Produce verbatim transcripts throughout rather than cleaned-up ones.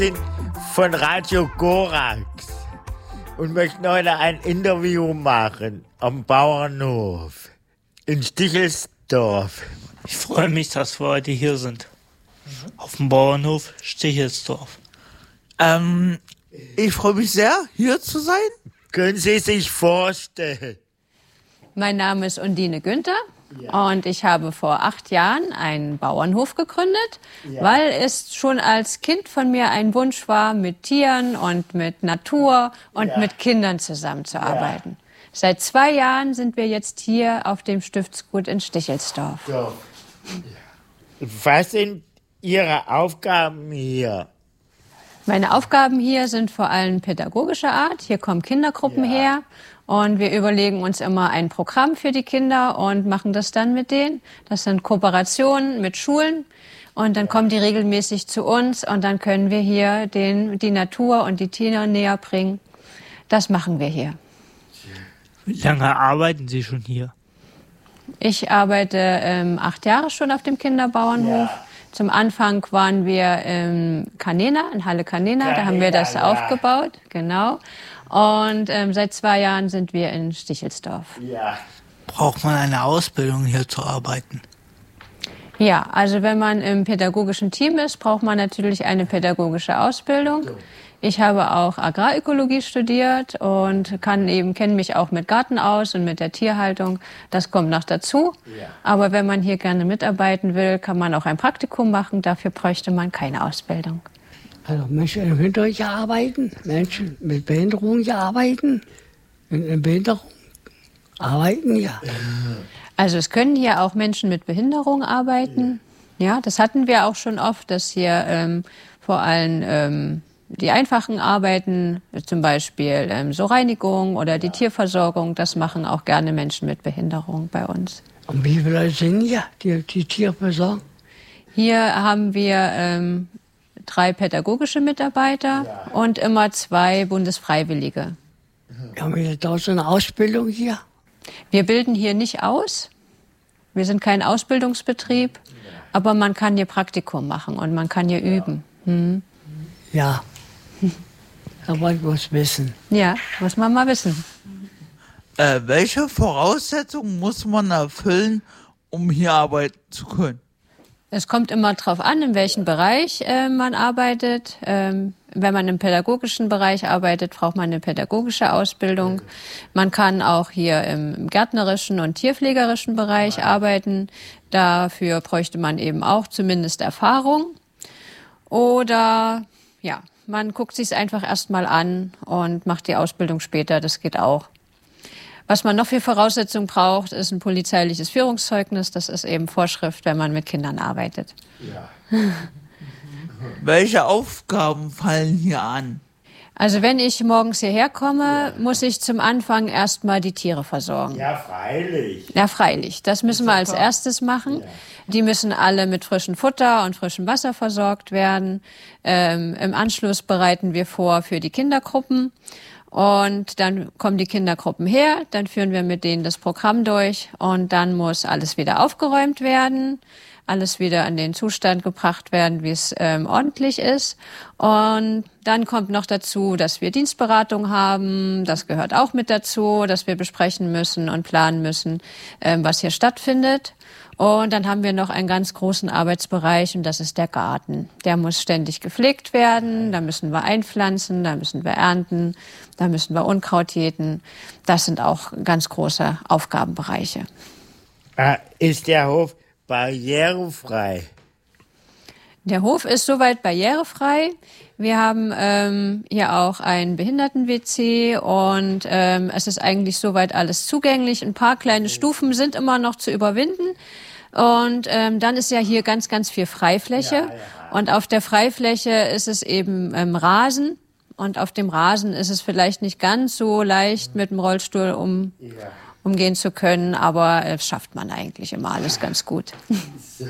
bin von Radio Korax und möchten heute ein Interview machen am Bauernhof in Stichelsdorf. Ich freue mich, dass wir heute hier sind. Auf dem Bauernhof Stichelsdorf. Ähm, ich freue mich sehr, hier zu sein. Können Sie sich vorstellen? Mein Name ist Undine Günther. Ja. Und ich habe vor acht Jahren einen Bauernhof gegründet, ja. weil es schon als Kind von mir ein Wunsch war, mit Tieren und mit Natur und ja. mit Kindern zusammenzuarbeiten. Ja. Seit zwei Jahren sind wir jetzt hier auf dem Stiftsgut in Stichelsdorf. So. Was sind Ihre Aufgaben hier? Meine Aufgaben hier sind vor allem pädagogischer Art. Hier kommen Kindergruppen ja. her. Und wir überlegen uns immer ein Programm für die Kinder und machen das dann mit denen. Das sind Kooperationen mit Schulen. Und dann kommen die regelmäßig zu uns und dann können wir hier den, die Natur und die Tiere näher bringen. Das machen wir hier. Wie lange arbeiten Sie schon hier? Ich arbeite ähm, acht Jahre schon auf dem Kinderbauernhof. Ja. Zum Anfang waren wir in Canena, in Halle Canena. Canena, da haben wir das ja. aufgebaut, genau. Und ähm, seit zwei Jahren sind wir in Stichelsdorf. Ja. Braucht man eine Ausbildung, hier zu arbeiten? Ja, also wenn man im pädagogischen Team ist, braucht man natürlich eine pädagogische Ausbildung. Ich habe auch Agrarökologie studiert und kann eben kenne mich auch mit Garten aus und mit der Tierhaltung. Das kommt noch dazu. Ja. Aber wenn man hier gerne mitarbeiten will, kann man auch ein Praktikum machen. Dafür bräuchte man keine Ausbildung. Also Menschen in Behinderung arbeiten, Menschen mit Behinderung arbeiten, in Behinderung arbeiten, ja. Also es können hier auch Menschen mit Behinderung arbeiten. Ja, das hatten wir auch schon oft, dass hier ähm, vor allem ähm, die einfachen Arbeiten, zum Beispiel ähm, so Reinigung oder die Tierversorgung, das machen auch gerne Menschen mit Behinderung bei uns. Und wie viele Leute sind hier, die die Tiere versorgen? Hier haben wir ähm, drei pädagogische Mitarbeiter ja. und immer zwei Bundesfreiwillige. Haben wir da so eine Ausbildung hier? Wir bilden hier nicht aus. Wir sind kein Ausbildungsbetrieb, ja. aber man kann hier Praktikum machen und man kann hier ja. üben. Hm. Ja, aber man muss wissen. Ja, muss man mal wissen. Äh, welche Voraussetzungen muss man erfüllen, um hier arbeiten zu können? Es kommt immer darauf an, in welchem Bereich äh, man arbeitet. Ähm, wenn man im pädagogischen Bereich arbeitet, braucht man eine pädagogische Ausbildung. Man kann auch hier im gärtnerischen und tierpflegerischen Bereich arbeiten. Dafür bräuchte man eben auch zumindest Erfahrung. Oder ja, man guckt sich es einfach erstmal an und macht die Ausbildung später. Das geht auch. Was man noch für Voraussetzungen braucht, ist ein polizeiliches Führungszeugnis. Das ist eben Vorschrift, wenn man mit Kindern arbeitet. Ja. Welche Aufgaben fallen hier an? Also wenn ich morgens hierher komme, ja. muss ich zum Anfang erstmal die Tiere versorgen. Ja, freilich. Ja, freilich. Das müssen wir als erstes machen. Ja. Die müssen alle mit frischem Futter und frischem Wasser versorgt werden. Ähm, im Anschluss bereiten wir vor für die Kindergruppen. Und dann kommen die Kindergruppen her, dann führen wir mit denen das Programm durch und dann muss alles wieder aufgeräumt werden, alles wieder in den Zustand gebracht werden, wie es ähm, ordentlich ist. Und dann kommt noch dazu, dass wir Dienstberatung haben, das gehört auch mit dazu, dass wir besprechen müssen und planen müssen, ähm, was hier stattfindet. Und dann haben wir noch einen ganz großen Arbeitsbereich und das ist der Garten. Der muss ständig gepflegt werden, da müssen wir einpflanzen, da müssen wir ernten, da müssen wir Unkraut jäten. Das sind auch ganz große Aufgabenbereiche. Ah, ist der Hof barrierefrei? Der Hof ist soweit barrierefrei. Wir haben ähm, hier auch ein Behinderten-W C und ähm, es ist eigentlich soweit alles zugänglich. Ein paar kleine Stufen sind immer noch zu überwinden. Und ähm, dann ist ja hier ganz, ganz viel Freifläche. Ja, ja. Und auf der Freifläche ist es eben ähm, Rasen. Und auf dem Rasen ist es vielleicht nicht ganz so leicht, mit dem Rollstuhl um, ja. umgehen zu können. Aber das schafft man eigentlich immer alles ganz gut. So.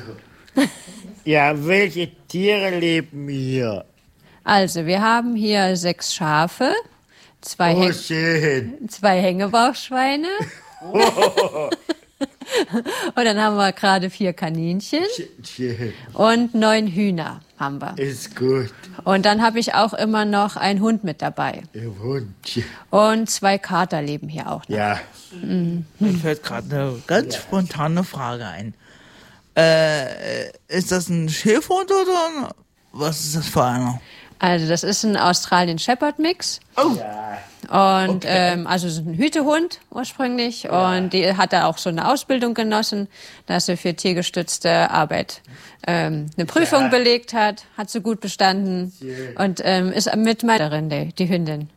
Ja, welche Tiere leben hier? Also, wir haben hier sechs Schafe, zwei, oh, Häng- zwei Hängebauchschweine. Oh. Und dann haben wir gerade vier Kaninchen Schön. und neun Hühner haben wir. Ist gut. Und dann habe ich auch immer noch einen Hund mit dabei. Ihr Wunsch. Und zwei Kater leben hier auch noch. Ja. Mir fällt gerade eine ganz spontane Frage ein. Äh, ist das ein Schäferhund oder was ist das für einer? Also das ist ein Australian Shepherd Mix. Oh, Und ähm, also es ist ein Hütehund ursprünglich und die hat da auch so eine Ausbildung genossen, dass sie für tiergestützte Arbeit ähm, eine Prüfung Ja. belegt hat, hat sie gut bestanden Schön. und ähm, ist Mitmeisterin, die, die Hündin.